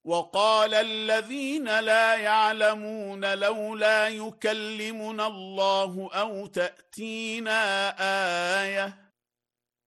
وقال الذين لا يعلمون لولا يكلمنا الله أو تأتينا آية